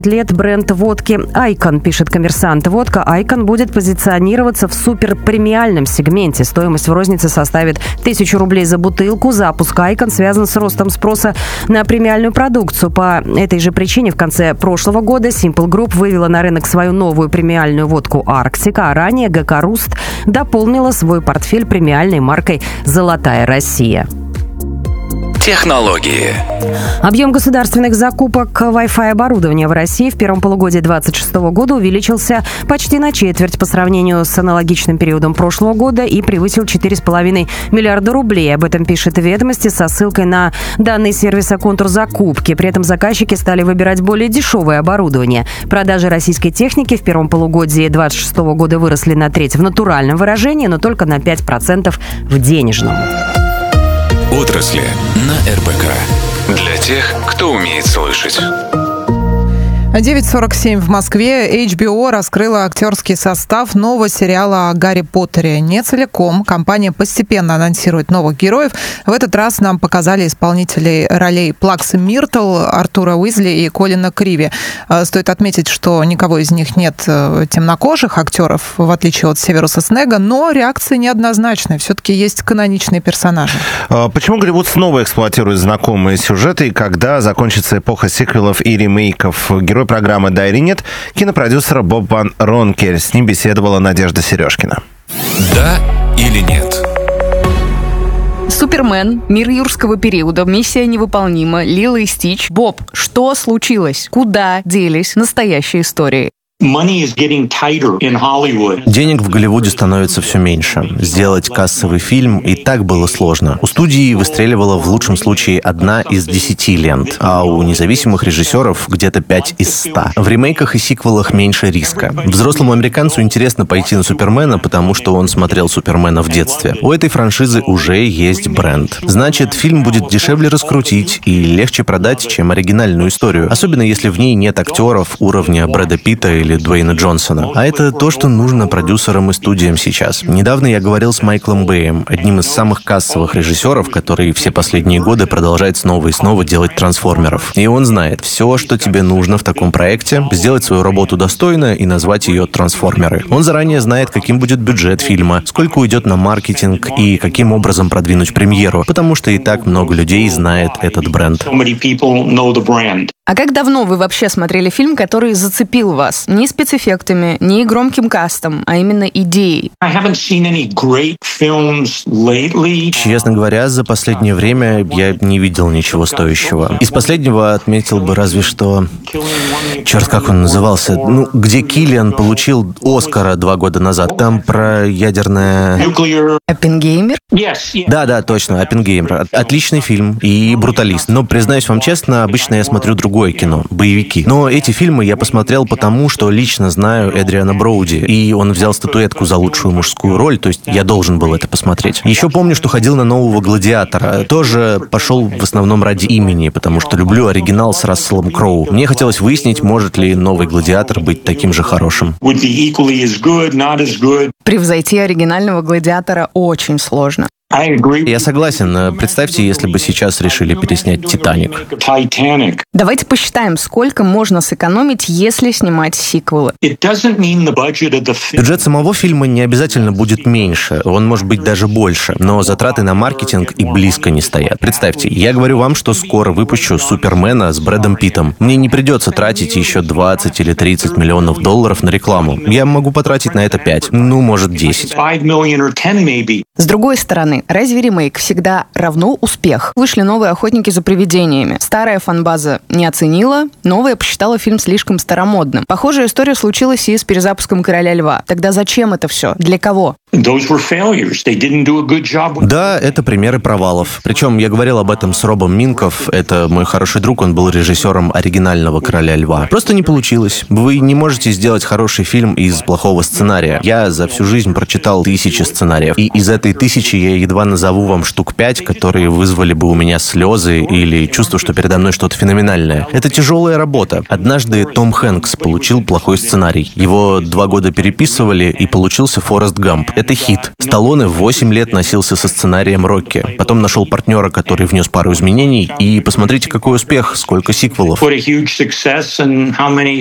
лет бренд водки Icon, пишет «Коммерсант». Водка Icon будет позиционироваться в суперпремиальном сегменте. Стоимость в рознице составит 1000 рублей за бутылку. Запуск Icon связан с ростом спроса на премиальную продукцию. По этой же причине в конце прошлого года Simple Group вывела на рынок свою новую премиальную водку «Арктика», а ранее ГК «Руст» дополнила свой портфель премиальной маркой «Золотая Россия». Технологии. Объем государственных закупок Wi-Fi оборудования в России в первом полугодии 2026 года увеличился почти на четверть по сравнению с аналогичным периодом прошлого года и превысил 4,5 миллиарда рублей. Об этом пишет «Ведомости» со ссылкой на данные сервиса «Контурзакупки». При этом заказчики стали выбирать более дешевое оборудование. Продажи российской техники в первом полугодии 2026 года выросли на треть в натуральном выражении, но только на 5% в денежном. Отрасли на РБК. Для тех, кто умеет слышать. 9:47 в Москве. HBO раскрыла актерский состав нового сериала о Гарри Поттере. Не целиком. Компания постепенно анонсирует новых героев. В этот раз нам показали исполнителей ролей Плаксы Миртл, Артура Уизли и Колина Криви. Стоит отметить, что никого из них нет темнокожих актеров, в отличие от Северуса Снега, но реакции неоднозначные. Все-таки есть каноничные персонажи. Почему Голливуд снова эксплуатирует знакомые сюжеты, и когда закончится эпоха сиквелов и ремейков? Герой программы «Да или нет» кинопродюсера Боб Ван Ронкель. С ним беседовала Надежда Сережкина. Да или нет? Супермен, мир юрского периода, миссия невыполнима, Лило и Стич. Боб, что случилось? Куда делись настоящие истории? Денег в Голливуде становится все меньше. Сделать кассовый фильм и так было сложно. У студии выстреливала в лучшем случае 1 из 10 лент, а у независимых режиссеров где-то 5 из 100. В ремейках и сиквелах меньше риска. Взрослому американцу интересно пойти на Супермена, потому что он смотрел Супермена в детстве. У этой франшизы уже есть бренд. Значит, фильм будет дешевле раскрутить и легче продать, чем оригинальную историю. Особенно если в ней нет актеров уровня Брэда Питта или Дуэйна Джонсона. А это то, что нужно продюсерам и студиям сейчас. Недавно я говорил с Майклом Бэем, одним из самых кассовых режиссеров, который все последние годы продолжает снова и снова делать трансформеров. И он знает, все, что тебе нужно в таком проекте, сделать свою работу достойно и назвать ее «Трансформеры». Он заранее знает, каким будет бюджет фильма, сколько уйдет на маркетинг и каким образом продвинуть премьеру, потому что и так много людей знает этот бренд. А как давно вы вообще смотрели фильм, который зацепил вас? Не спецэффектами, не громким кастом, а именно идеей? Честно говоря, за последнее время я не видел ничего стоящего. Из последнего отметил бы разве что... Черт, как он назывался? Где Киллиан получил Оскара 2 года назад. Там про ядерное... Оппенгеймер? Да, точно, Оппенгеймер. Отличный фильм и бруталист. Но, признаюсь вам честно, обычно я смотрю другое кино, боевики. Но эти фильмы я посмотрел потому, что лично знаю Эдриана Броуди, и он взял статуэтку за лучшую мужскую роль, то есть я должен был это посмотреть. Еще помню, что ходил на нового «Гладиатора». Тоже пошел в основном ради имени, потому что люблю оригинал с Расселом Кроу. Мне хотелось выяснить, может ли новый «Гладиатор» быть таким же хорошим. Превзойти оригинального «Гладиатора» очень сложно. Я согласен. Представьте, если бы сейчас решили переснять «Титаник». Давайте посчитаем, сколько можно сэкономить, если снимать сиквелы. Бюджет самого фильма не обязательно будет меньше, он может быть даже больше, но затраты на маркетинг и близко не стоят. Представьте, я говорю вам, что скоро выпущу «Супермена» с Брэдом Питтом. Мне не придется тратить еще 20 или 30 миллионов долларов на рекламу. Я могу потратить на это 5, может 10. С другой стороны, разве ремейк всегда равно успех? Вышли новые «Охотники за привидениями». Старая фан-база не оценила, новая посчитала фильм слишком старомодным. Похожая история случилась и с перезапуском «Короля льва». Тогда зачем это все? Для кого? Да, это примеры провалов. Причем я говорил об этом с Робом Минков. Это мой хороший друг, он был режиссером оригинального «Короля льва». Просто не получилось. Вы не можете сделать хороший фильм из плохого сценария. Я за всю жизнь прочитал 1000 сценариев. И из этой 1000 я едва назову вам штук 5, которые вызвали бы у меня слезы или чувство, что передо мной что-то феноменальное. Это тяжелая работа. Однажды Том Хэнкс получил плохой сценарий. Его 2 года переписывали, и получился «Форест Гамп». Это хит. Сталлоне 8 лет носился со сценарием «Рокки». Потом нашел партнера, который внес пару изменений. И посмотрите, какой успех, сколько сиквелов.